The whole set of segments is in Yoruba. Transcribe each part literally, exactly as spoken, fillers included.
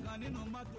kan nínú mọ́tò.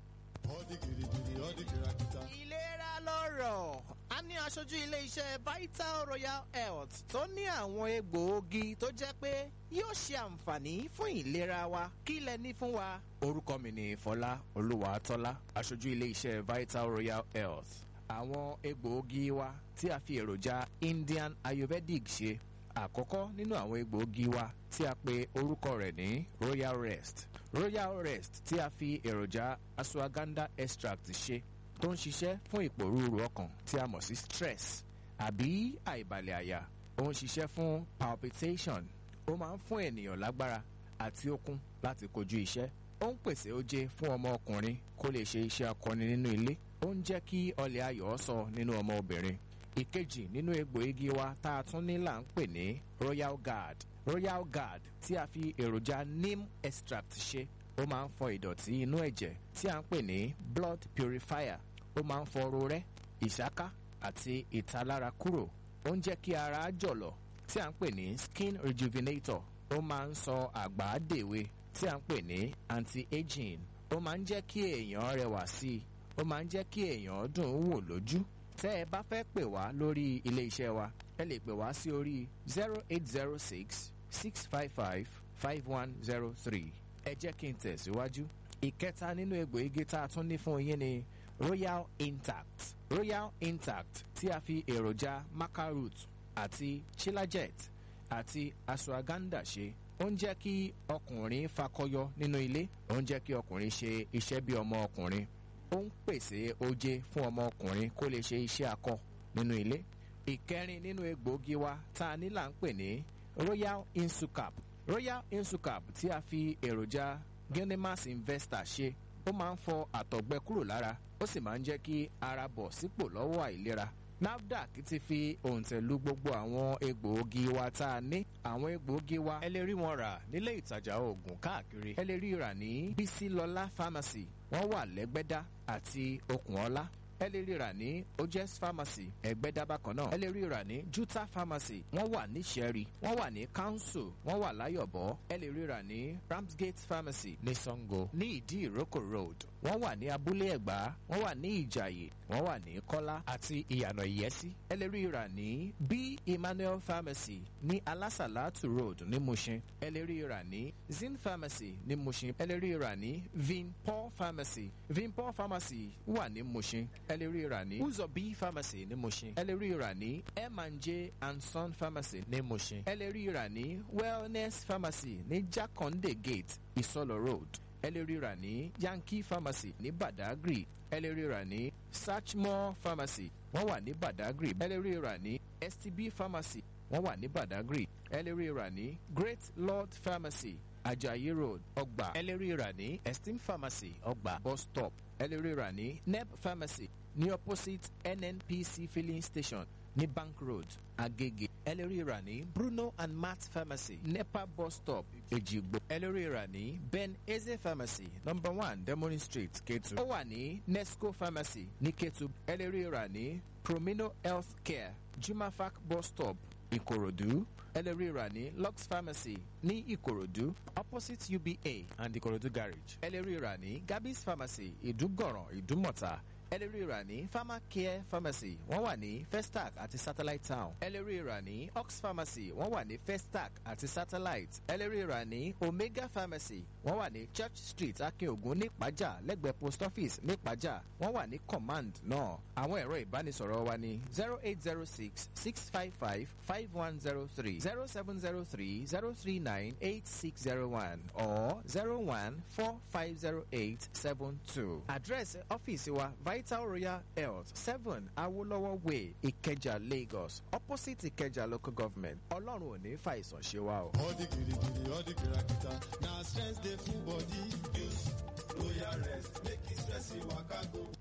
ọdí gìrìgìrì ọdí kìràkìtà. ìlera lọ́rọ̀ a ní aṣojú ilé-iṣẹ́ Vital Royal Health tó ní àwọn egbòogi tó jẹ́ pé yóò ṣe àǹfààní fún ìlera wa kí lẹ ní fún wa. orúkọ mi ni Fọlá Olúwatọ́lá aṣojú ilé-iṣẹ́ Vital Royal Health. àwọn egbòogi wa tí a fi èròjà Indian Ayurvedic ṣe àkọ́kọ́ nínú àwọn egbòogi wa tí a pe orúkọ rẹ̀ ní Royal Rest. Royal Rest tí a fi èròjà ashwagandha extract ṣe tó ń ṣiṣẹ́ fún ìpòrúurú ọkàn tí a mọ̀ sí stress àbí àìbalẹ̀ àyà. Ó ń ṣiṣẹ́ fún palpitation. Ó máa ń fún ènìyàn lágbára àti okun láti kojú iṣẹ́. Ó ń pèsè oje fún ọmọ ọkùnrin kó lè ṣe iṣẹ́ akọni nínú ilé. Ó ń jẹ́ kí ọlẹ̀ ayọ̀ sọ nínú ọmọ obìnrin. Ìkejì nínú egbòogi wa tá a tún ní là ń pè ní Royal Guard. Royal Guard tí a fi èròjà neem extract ṣe ó máa ń fọ ìdọ̀tí inú ẹ̀jẹ̀ tí a ń pè ní blood purifier. Ó máa ń fọ rorẹ́, ìṣáká àti ìtalára kúrò. Ó ń jẹ́ kí ara jọ̀lọ̀ tí a ń pè ní skin rejuvenator. Ó máa ń sọ àgbà dèwe tí a ń pè ní anti-aging. Ó máa ń jẹ́ kí èèyàn rẹwà sí i. Ó máa ń jẹ́ kí èèyàn dùn ún wò lójú. Tẹ́ ẹ bá fẹ́ pè wá lórí ilé iṣẹ́ wa ẹ lè pè wá sí orí zero eight zero six six five five five one zero three. Ẹ jẹ́ kí n tẹ̀síwájú. Ìkẹta nínú egbòogi tá a tún ní fún yín ni Royal Intact. Royal Intact tí a fi èròjà maca root àti chilajet àti ashwagandha ṣe. Ó ń jẹ́ kí ọkùnrin fakọyọ nínú ilé. Ó ń jẹ́ kí ọkùnrin ṣe iṣẹ́ bí ọmọ ọkùnrin. Ó ń pèsè oje fún ọmọ ọkùnrin kó lè ṣe iṣẹ́ akọ nínú ilé. Ìkẹrin nínú egbòogi wa tá a ní là ń pè ní Royal Insucap. Royal Insucap tí a fi èròjà Genimas Investor ṣe. Ó máa ń fọ àtọ̀gbẹ kúrò lára. Ó sì máa ń jẹ́ kí ara bọ̀ sípò lọ́wọ́ àìlera. NAFDAC ti fi òǹtẹ̀lù gbogbo àwọn egbòogi wa tá a ní. Àwọn egbòogi wa ẹ lè rí wọn rà nílé ìtajà oògùn káàkiri. Ẹ lè rí rà ní Bísílọ́lá Pharmacy. Wọ́n wà lẹ́gbẹ́dá àti Okùnọlá. Ẹ lè rí rà ní Ojes Pharmacy Ẹgbẹ́dá bákan náà. Ẹ lè rí rà ní Juta Pharmacy. Wọ́n wà ní Ṣẹ́rí. Wọ́n wà ní Council. Wọ́n wà láyọ̀bọ̀. Ẹ lè rí rà ní Ramsgate Pharmacy ní Sango. Ní Ìdí Ìrókò Road. Wọ́n wà ní Abúlé Ẹ̀gbá. Wọ́n wà ní Ìjàyè. Wọ́n wà ní Kọ́lá àti Ìyànà Ìyẹ́sí. Ẹ lè rí rà ní B. Emmanuel Pharmacy ní Alásàlátù Road ní Mushin. Ẹ lè rí rà ní Zin Pharmacy ní Mushin. Ẹ lè rí rà ní Vinpol Pharmacy. Vinpol Pharmacy wà ní Mushin. Ẹ lè rí rà ní Uzobi Pharmacy ní Mushin. Ẹ lè rí rà ní M and J and Son Pharmacy ní Mushin. Ẹ lè rí rà ní Wellness Pharmacy ní Jakonde Gate Isolo Road. Ẹ lè rí rà ní Yankee Pharmacy ní Badagry. Ẹ lè rí rà ní Searchmore Pharmacy wọ́n wà ní Badagry. Ẹ lè rí rà ní S T B Pharmacy wọ́n wà ní Badagry. Ẹ lè rí rà ní Great Lord Pharmacy Ajayi Road Ọgbà. Ẹ lè rí rà ní Esteem Pharmacy Ọgbà bus stop. Ẹ lè rí rà ní Neb Pharmacy ní opposite N N P C filling station ní Bank Road Agege. Ẹ lè rí rà ní Bruno and Matt Pharmacy Nepa bus stop Ejigbo. Ẹ lè rí rà ní Ben Eze Pharmacy number one Demoni Street Ketu. Ó wà ní Nesco Pharmacy ní Ketu. Ẹ lè rí rà ní Promino Health Care Jumafac bus stop Ìkòròdú. Ẹ lè rí rà ní Lux Pharmacy ní Ìkòròdú opposite U B A and Ìkòròdú garage. Ẹ lè rí rà ní Gabby's Pharmacy Ìdúgọ̀ràn Ìdúmọ̀tà. Ẹ lè rí rà ní Pharmacare Pharmacy wọ́n wà ní Festac àti Satellite Town. Ẹ lè rí rà ní Ox Pharmacy wọ́n wà ní Festac àti Satellite. Ẹ lè rí rà ní Omega Pharmacy wọ́n wà ní Church Street Akin-Ògún ní Ìpàjà lẹ́gbẹ̀ẹ́ Post Office ní Ìpàjà. Wọ́n wà ní Command náà. Àwọn ẹ̀rọ ìbánisọ̀rọ̀ wa ní zero eight zero six six five five five one zero three zero seven zero three zero three nine eight six zero one or zero one four five zero eight seven two. Àdírẹ́sì ọ́fíìsì wa Vital Royal Health seven Awolowo Way Ìkẹjà Lagos opposite Ìkẹjà local government. Ọlọ́run ò ní fa ìsàn ṣe wa o. ọdí gìrìgìrì ọdí kìràkìtà na stress dey full body. Use Royal Rest make e stress waka go.